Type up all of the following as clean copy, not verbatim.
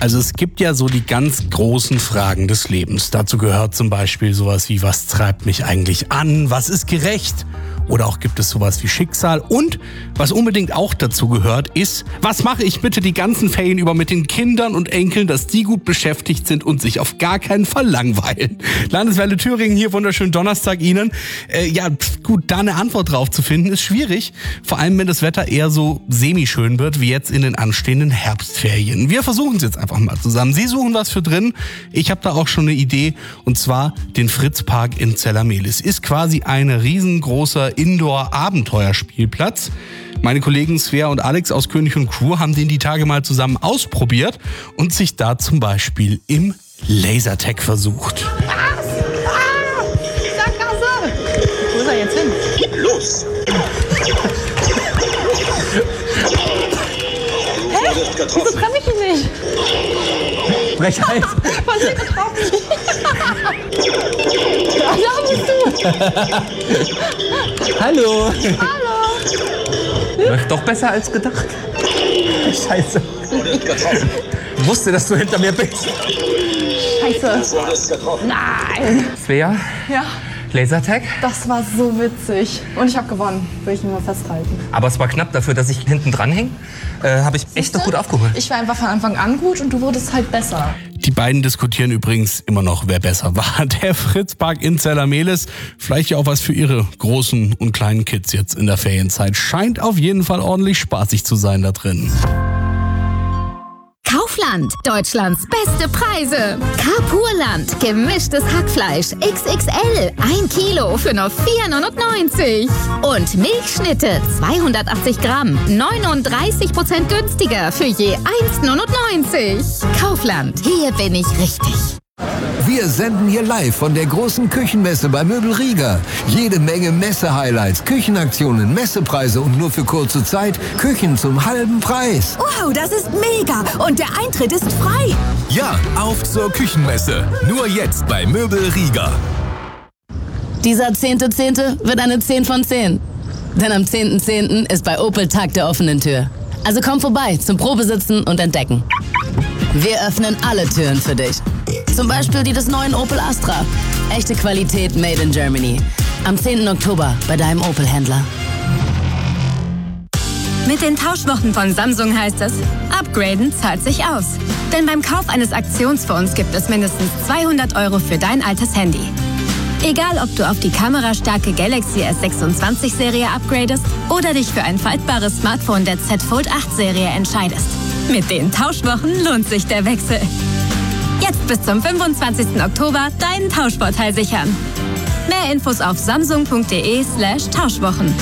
Also es gibt ja so die ganz großen Fragen des Lebens. Dazu gehört zum Beispiel sowas wie, was treibt mich eigentlich an? Was ist gerecht? Oder auch gibt es sowas wie Schicksal. Und was unbedingt auch dazu gehört, ist, was mache ich bitte die ganzen Ferien über mit den Kindern und Enkeln, dass die gut beschäftigt sind und sich auf gar keinen Fall langweilen? Landeswelle Thüringen hier, wunderschönen Donnerstag Ihnen. Da eine Antwort drauf zu finden, ist schwierig. Vor allem, wenn das Wetter eher so semi-schön wird, wie jetzt in den anstehenden Herbstferien. Wir versuchen es jetzt einfach mal zusammen. Sie suchen was für drin. Ich habe da auch schon eine Idee. Und zwar den Fritzpark in Zellermelis. Ist quasi ein riesengroßer Indoor-Abenteuerspielplatz. Meine Kollegen Svea und Alex aus König und Crew haben den die Tage mal zusammen ausprobiert und sich da zum Beispiel im Lasertag versucht. Was? Sackgasse! Wo ist er jetzt hin? Los! Hä? Wieso treffe ich ihn nicht? Frechheit. Von dir getroffen. Da bist du. Hallo. Hallo. Läuft doch besser als gedacht. Scheiße. Ich wusste, dass du hinter mir bist. Scheiße. Nein. Svea, Ja, Lasertag. das war so witzig. Und ich habe gewonnen. Will ich nur mal festhalten. Aber es war knapp dafür, dass ich hinten dran hing. Habe ich echt noch gut aufgeholt. Ich war einfach von Anfang an gut und du wurdest halt besser. Die beiden diskutieren übrigens immer noch, wer besser war. Der Fritzpark in Zellermelis. Vielleicht ja auch was für ihre großen und kleinen Kids jetzt in der Ferienzeit. Scheint auf jeden Fall ordentlich spaßig zu sein da drin. Kaufland, Deutschlands beste Preise. Carpurland, gemischtes Hackfleisch XXL, 1 Kilo für nur 4,99 €. Und Milchschnitte, 280 Gramm, 39% günstiger für je 1,99 €. Kaufland, hier bin ich richtig. Wir senden hier live von der großen Küchenmesse bei Möbel Rieger. Jede Menge Messe-Highlights, Küchenaktionen, Messepreise und nur für kurze Zeit Küchen zum halben Preis. Wow, das ist mega! Und der Eintritt ist frei! Ja, auf zur Küchenmesse. Nur jetzt bei Möbel Rieger. Dieser 10.10. wird eine 10 von 10. Denn am 10.10. ist bei Opel Tag der offenen Tür. Also komm vorbei zum Probesitzen und Entdecken. Wir öffnen alle Türen für dich. Zum Beispiel die des neuen Opel Astra. Echte Qualität made in Germany. Am 10. Oktober bei deinem Opel-Händler. Mit den Tauschwochen von Samsung heißt es, upgraden zahlt sich aus. Denn beim Kauf eines Aktionsphones gibt es mindestens 200 € für dein altes Handy. Egal, ob du auf die kamerastarke Galaxy S26-Serie upgradest oder dich für ein faltbares Smartphone der Z Fold 8-Serie entscheidest. Mit den Tauschwochen lohnt sich der Wechsel. Jetzt bis zum 25. Oktober deinen Tauschvorteil sichern. Mehr Infos auf samsung.de/Tauschwochen.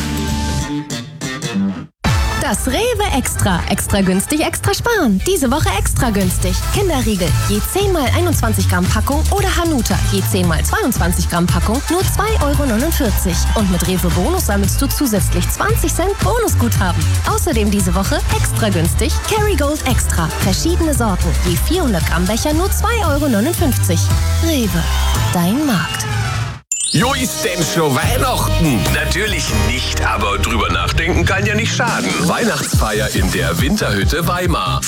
Das Rewe Extra. Extra günstig, extra sparen. Diese Woche extra günstig. Kinderriegel, je 10 mal 21 Gramm Packung oder Hanuta, je 10 mal 22 Gramm Packung, nur 2,49 €. Und mit Rewe Bonus sammelst du zusätzlich 20 Cent Bonusguthaben. Außerdem diese Woche extra günstig Kerrygold Extra. Verschiedene Sorten, je 400 Gramm Becher, nur 2,59 €. Rewe, dein Markt. Jo, ist denn schon Weihnachten? Natürlich nicht, aber drüber nachdenken kann ja nicht schaden. Weihnachtsfeier in der Winterhütte Weimar.